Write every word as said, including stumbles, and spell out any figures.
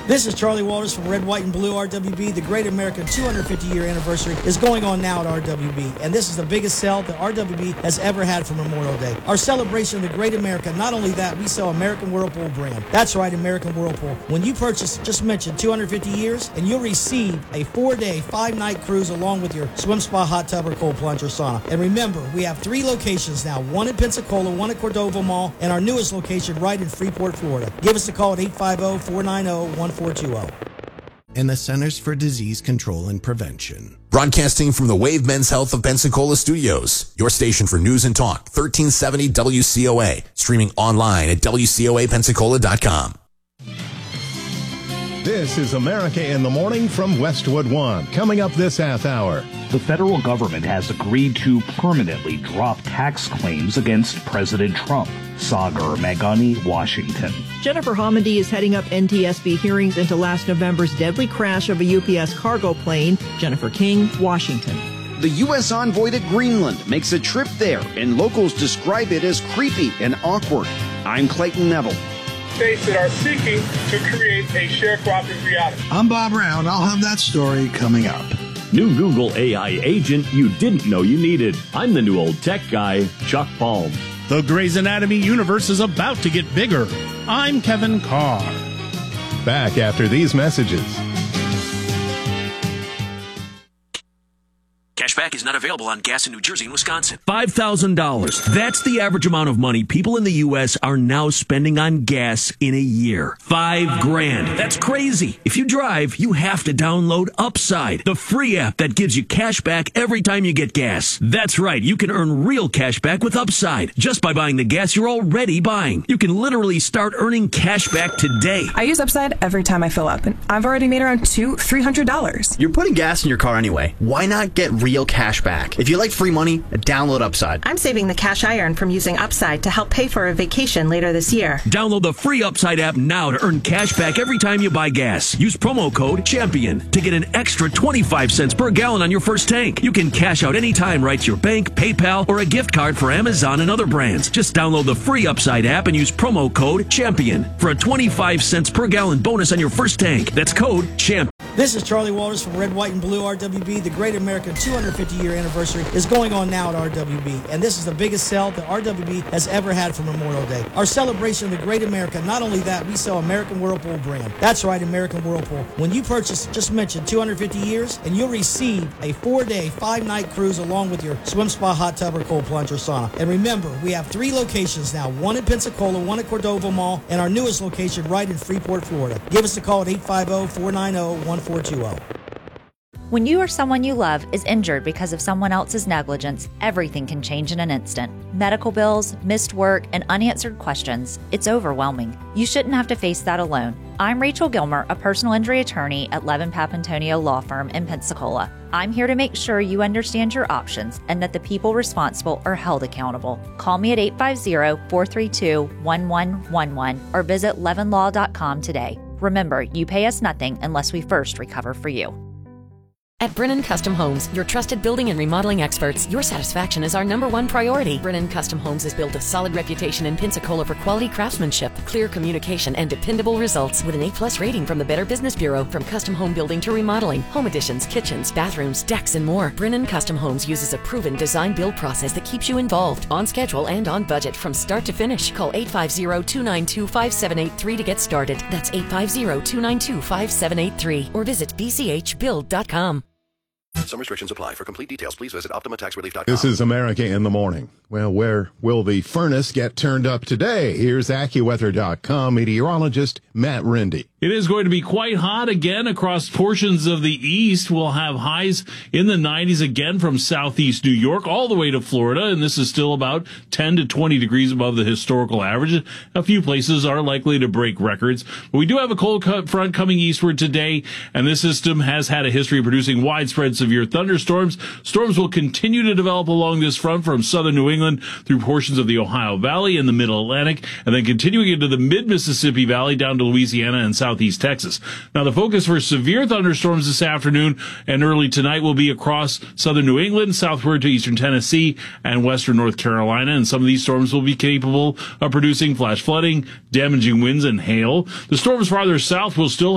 This is Charlie Walters from Red, White, and Blue R W B. The Great American two hundred fifty year anniversary is going on now at R W B, and this is the biggest sale that R W B has ever had for Memorial Day. Our celebration of the Great America, not only that, we sell American Whirlpool brand. That's right, American Whirlpool. When you purchase, just mention two hundred fifty years, and you'll receive a four-day, five-night cruise along with your swim spa, hot tub, or cold plunge or sauna. And remember, we have three locations now, one in Pensacola, one at Cordova Mall, and our newest location right in Freeport, Florida. Give us a call at eight five zero, four nine zero, one four two zero. And the Centers for Disease Control and Prevention. Broadcasting from the Wave Men's Health of Pensacola Studios, your station for news and talk, thirteen seventy W C O A, streaming online at W C O A Pensacola dot com. This is America in the Morning from Westwood One. Coming up this half hour. The federal government has agreed to permanently drop tax claims against President Trump. Sagar Meghani, Washington. Jennifer Homendy is heading up N T S B hearings into last November's deadly crash of a U P S cargo plane. Jennifer King, Washington. The U S envoy to Greenland makes a trip there, and locals describe it as creepy and awkward. I'm Clayton Neville. States that are seeking to create a sharecropping reality. I'm Bob Brown. I'll have that story coming up. New Google A I agent you didn't know you needed. I'm the new old tech guy, Chuck Palm. The Grey's Anatomy universe is about to get bigger. I'm Kevin Carr. Back after these messages. Cashback is not available on gas in New Jersey and Wisconsin. five thousand dollars. That's the average amount of money people in the U S are now spending on gas in a year. Five grand. That's crazy. If you drive, you have to download Upside, the free app that gives you cash back every time you get gas. That's right. You can earn real cash back with Upside just by buying the gas you're already buying. You can literally start earning cash back today. I use Upside every time I fill up, and I've already made around two, three hundred dollars. You're putting gas in your car anyway. Why not get real cash back? If you like free money, download Upside. I'm saving the cash I earn from using Upside to help pay for a vacation later this year. Download the free Upside app now to earn cash back every time you buy gas. Use promo code CHAMPION to get an extra twenty-five cents per gallon on your first tank. You can cash out anytime right to your bank, PayPal, or a gift card for Amazon and other brands. Just download the free Upside app and use promo code CHAMPION for a twenty-five cents per gallon bonus on your first tank. That's code CHAMPION. This is Charlie Walters from Red, White, and Blue R W B. The Great American two hundred fifty year anniversary is going on now at R W B, and this is the biggest sale that R W B has ever had for Memorial Day. Our celebration of the Great America, not only that, we sell American Whirlpool brand. That's right, American Whirlpool. When you purchase, just mention two hundred fifty years, and you'll receive a four-day, five-night cruise along with your swim spa, hot tub, or cold plunge or sauna. And remember, we have three locations now, one in Pensacola, one at Cordova Mall, and our newest location right in Freeport, Florida. Give us a call at eight five zero, four nine zero, one four two zero. When you or someone you love is injured because of someone else's negligence, everything can change in an instant. Medical bills, missed work, and unanswered questions. It's overwhelming. You shouldn't have to face that alone. I'm Rachel Gilmer, a personal injury attorney at Levin Papantonio Law Firm in Pensacola. I'm here to make sure you understand your options and that the people responsible are held accountable. Call me at eight five zero, four three two, one one one one or visit levin law dot com today. Remember, you pay us nothing unless we first recover for you. At Brennan Custom Homes, your trusted building and remodeling experts, your satisfaction is our number one priority. Brennan Custom Homes has built a solid reputation in Pensacola for quality craftsmanship, clear communication, and dependable results with an A plus rating from the Better Business Bureau. From custom home building to remodeling, home additions, kitchens, bathrooms, decks, and more, Brennan Custom Homes uses a proven design-build process that keeps you involved, on schedule and on budget from start to finish. Call eight five zero, two nine two, five seven eight three to get started. That's eight five zero, two nine two, five seven eight three or visit b c h build dot com. Some restrictions apply. For complete details, please visit optima tax relief dot com. This is America in the Morning. Well, where will the furnace get turned up today? Here's AccuWeather dot com meteorologist Matt Rindy. It is going to be quite hot again across portions of the east. We'll have highs in the nineties again from southeast New York all the way to Florida, and this is still about ten to twenty degrees above the historical average. A few places are likely to break records. But we do have a cold front coming eastward today, and this system has had a history of producing widespread severe thunderstorms. Storms will continue to develop along this front from southern New England through portions of the Ohio Valley and the Middle Atlantic, and then continuing into the mid-Mississippi Valley down to Louisiana and southeast Texas. Now, the focus for severe thunderstorms this afternoon and early tonight will be across southern New England, southward to eastern Tennessee, and western North Carolina, and some of these storms will be capable of producing flash flooding, damaging winds, and hail. The storms farther south will still